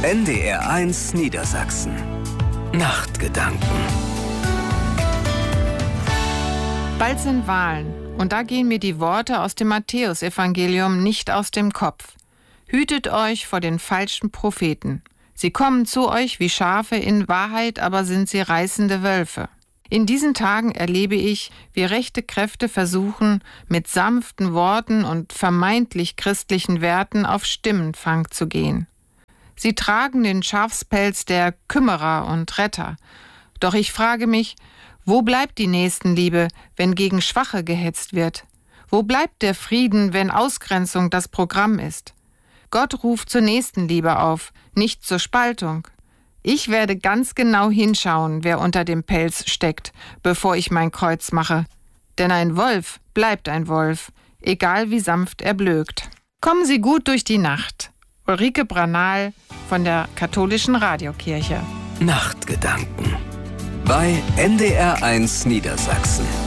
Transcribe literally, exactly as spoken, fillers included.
N D R eins Niedersachsen. Nachtgedanken. Bald sind Wahlen und da gehen mir die Worte aus dem Matthäusevangelium nicht aus dem Kopf. Hütet euch vor den falschen Propheten. Sie kommen zu euch wie Schafe, in Wahrheit aber sind sie reißende Wölfe. In diesen Tagen erlebe ich, wie rechte Kräfte versuchen, mit sanften Worten und vermeintlich christlichen Werten auf Stimmenfang zu gehen. Sie tragen den Schafspelz der Kümmerer und Retter. Doch ich frage mich, wo bleibt die Nächstenliebe, wenn gegen Schwache gehetzt wird? Wo bleibt der Frieden, wenn Ausgrenzung das Programm ist? Gott ruft zur Nächstenliebe auf, nicht zur Spaltung. Ich werde ganz genau hinschauen, wer unter dem Pelz steckt, bevor ich mein Kreuz mache. Denn ein Wolf bleibt ein Wolf, egal wie sanft er blökt. Kommen Sie gut durch die Nacht. Ulrike Branal von der Katholischen Radiokirche. Nachtgedanken bei N D R eins Niedersachsen.